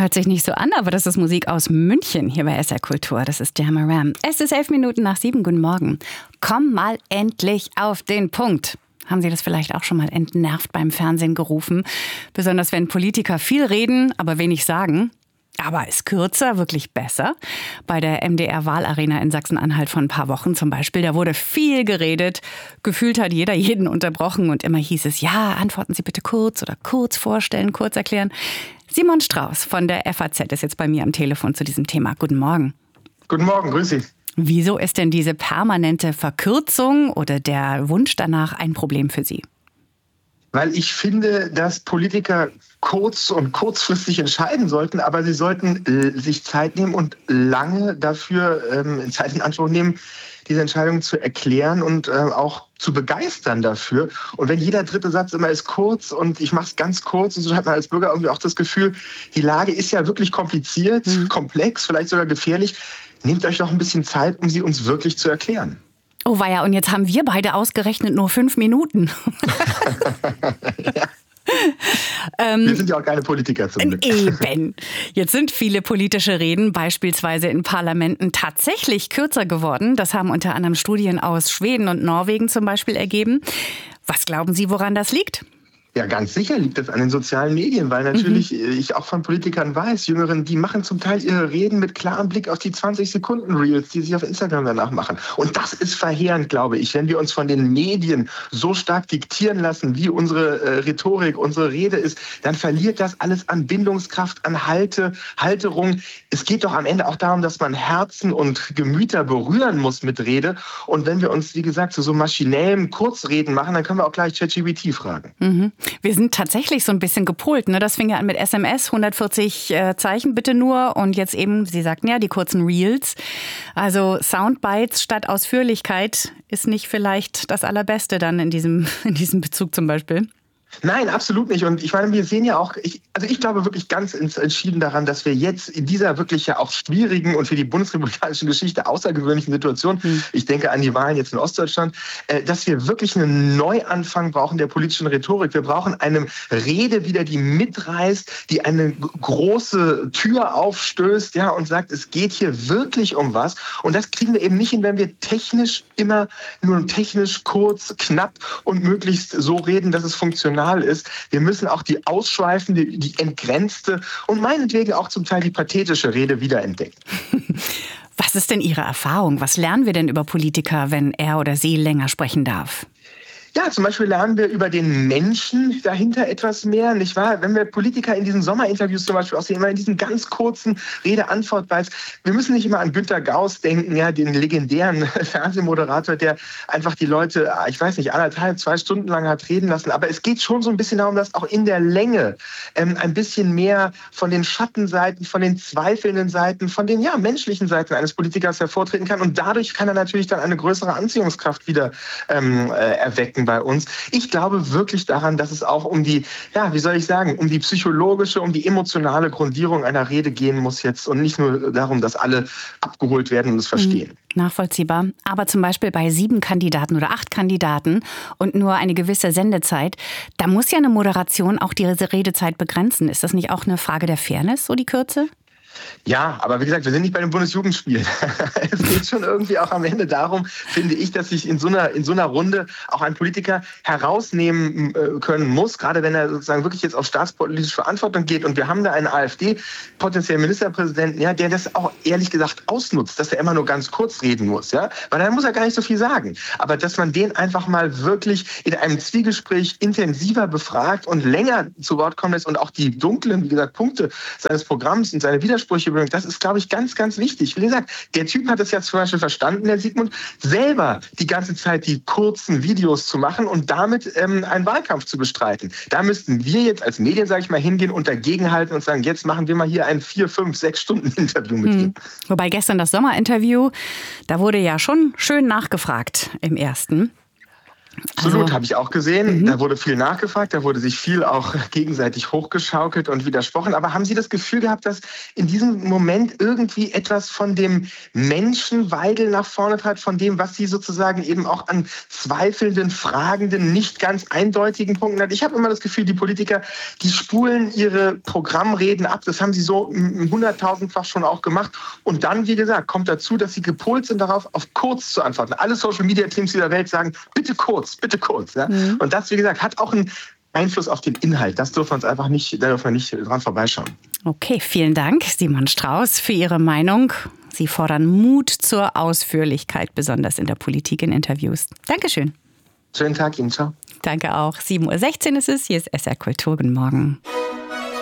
Hört sich nicht so an, aber das ist Musik aus München hier bei SR Kultur. Das ist Jamaram. Es ist 7:11. Guten Morgen. Komm mal endlich auf den Punkt. Haben Sie das vielleicht auch schon mal entnervt beim Fernsehen gerufen? Besonders wenn Politiker viel reden, aber wenig sagen. Aber ist kürzer wirklich besser? Bei der MDR-Wahlarena in Sachsen-Anhalt vor ein paar Wochen zum Beispiel, da wurde viel geredet. Gefühlt hat jeder jeden unterbrochen und immer hieß es, ja, antworten Sie bitte kurz oder kurz vorstellen, kurz erklären. Simon Strauß von der FAZ ist jetzt bei mir am Telefon zu diesem Thema. Guten Morgen. Guten Morgen, grüß Sie. Wieso ist denn diese permanente Verkürzung oder der Wunsch danach ein Problem für Sie? Weil ich finde, dass Politiker kurz und kurzfristig entscheiden sollten, aber sie sollten sich Zeit nehmen und lange dafür Zeit in Anspruch nehmen, diese Entscheidung zu erklären und auch zu begeistern dafür. Und wenn jeder dritte Satz immer ist kurz und ich mache es ganz kurz, und so hat man als Bürger irgendwie auch das Gefühl, die Lage ist ja wirklich kompliziert, komplex, vielleicht sogar gefährlich. Nehmt euch doch ein bisschen Zeit, um sie uns wirklich zu erklären. Oh weia, und jetzt haben wir beide ausgerechnet nur 5 Minuten. Ja. Wir sind ja auch keine Politiker zum Glück. Eben. Jetzt sind viele politische Reden, beispielsweise in Parlamenten, tatsächlich kürzer geworden. Das haben unter anderem Studien aus Schweden und Norwegen zum Beispiel ergeben. Was glauben Sie, woran das liegt? Ja, ganz sicher liegt das an den sozialen Medien, weil natürlich ich auch von Politikern weiß, Jüngeren, die machen zum Teil ihre Reden mit klarem Blick auf die 20-Sekunden-Reels, die sie auf Instagram danach machen. Und das ist verheerend, glaube ich, wenn wir uns von den Medien so stark diktieren lassen, wie unsere Rhetorik, unsere Rede ist, dann verliert das alles an Bindungskraft, an Halterung. Es geht doch am Ende auch darum, dass man Herzen und Gemüter berühren muss mit Rede. Und wenn wir uns, wie gesagt, zu so maschinellem Kurzreden machen, dann können wir auch gleich ChatGPT fragen. Mhm. Wir sind tatsächlich so ein bisschen gepolt, ne? Das fing ja an mit SMS, 140 Zeichen bitte nur. Und jetzt eben, Sie sagten ja, die kurzen Reels. Also Soundbites statt Ausführlichkeit ist nicht vielleicht das Allerbeste dann in diesem Bezug zum Beispiel. Nein, absolut nicht. Und ich meine, wir sehen ja auch, ich glaube wirklich ganz entschieden daran, dass wir jetzt in dieser wirklich ja auch schwierigen und für die bundesrepublikanische Geschichte außergewöhnlichen Situation, ich denke an die Wahlen jetzt in Ostdeutschland, dass wir wirklich einen Neuanfang brauchen der politischen Rhetorik. Wir brauchen eine Rede wieder, die mitreißt, die eine große Tür aufstößt, ja, und sagt, es geht hier wirklich um was. Und das kriegen wir eben nicht hin, wenn wir technisch immer nur technisch kurz, knapp und möglichst so reden, dass es funktional ist. Wir müssen auch die ausschweifende, die entgrenzte und meinetwegen auch zum Teil die pathetische Rede wiederentdecken. Was ist denn Ihre Erfahrung? Was lernen wir denn über Politiker, wenn er oder sie länger sprechen darf? Ja, zum Beispiel lernen wir über den Menschen dahinter etwas mehr, nicht wahr? Wenn wir Politiker in diesen Sommerinterviews zum Beispiel auch sehen, immer in diesen ganz kurzen Rede-Antwort-Bites, wir müssen nicht immer an Günter Gauss denken, ja, den legendären Fernsehmoderator, der einfach die Leute, ich weiß nicht, 1,5, 2 Stunden lang hat reden lassen. Aber es geht schon so ein bisschen darum, dass auch in der Länge ein bisschen mehr von den Schattenseiten, von den zweifelnden Seiten, von den menschlichen Seiten eines Politikers hervortreten kann. Und dadurch kann er natürlich dann eine größere Anziehungskraft wieder erwecken bei uns. Ich glaube wirklich daran, dass es auch um die, um die psychologische, um die emotionale Grundierung einer Rede gehen muss jetzt und nicht nur darum, dass alle abgeholt werden und es verstehen. Nachvollziehbar. Aber zum Beispiel bei 7 Kandidaten oder 8 Kandidaten und nur eine gewisse Sendezeit, da muss ja eine Moderation auch diese Redezeit begrenzen. Ist das nicht auch eine Frage der Fairness, so die Kürze? Ja, aber wie gesagt, wir sind nicht bei den Bundesjugendspielen. Es geht schon irgendwie auch am Ende darum, finde ich, dass sich in so einer Runde auch ein Politiker herausnehmen können muss, gerade wenn er sozusagen wirklich jetzt auf staatspolitische Verantwortung geht. Und wir haben da einen AfD-potenziellen Ministerpräsidenten, ja, der das auch ehrlich gesagt ausnutzt, dass er immer nur ganz kurz reden muss, ja, weil dann muss er gar nicht so viel sagen. Aber dass man den einfach mal wirklich in einem Zwiegespräch intensiver befragt und länger zu Wort kommen lässt und auch die dunklen, wie gesagt, Punkte seines Programms und seine Widersprüche, das ist, glaube ich, ganz, ganz wichtig. Wie gesagt, der Typ hat es ja zum Beispiel verstanden, der Sigmund, selber die ganze Zeit die kurzen Videos zu machen und damit einen Wahlkampf zu bestreiten. Da müssten wir jetzt als Medien, sage ich mal, hingehen und dagegenhalten und sagen, jetzt machen wir mal hier ein 4, 5, 6 Stunden Interview mit ihm. Wobei gestern das Sommerinterview, da wurde ja schon schön nachgefragt im ersten. Absolut, habe ich auch gesehen. Da wurde viel nachgefragt, da wurde sich viel auch gegenseitig hochgeschaukelt und widersprochen. Aber haben Sie das Gefühl gehabt, dass in diesem Moment irgendwie etwas von dem Menschen Weidel nach vorne trat, von dem, was Sie sozusagen eben auch an zweifelnden, fragenden, nicht ganz eindeutigen Punkten hat? Ich habe immer das Gefühl, die Politiker, die spulen ihre Programmreden ab. Das haben sie so 100.000-fach schon auch gemacht. Und dann, wie gesagt, kommt dazu, dass sie gepolt sind darauf, auf kurz zu antworten. Alle Social-Media-Teams dieser Welt sagen, bitte kurz. Ja? Und das, wie gesagt, hat auch einen Einfluss auf den Inhalt. Das dürfen wir uns einfach nicht, da dürfen wir nicht dran vorbeischauen. Okay, vielen Dank, Simon Strauß, für Ihre Meinung. Sie fordern Mut zur Ausführlichkeit, besonders in der Politik in Interviews. Dankeschön. Schönen Tag Ihnen, ciao. Danke auch. 7:16 Uhr ist es. Hier ist SR Kultur. Guten Morgen.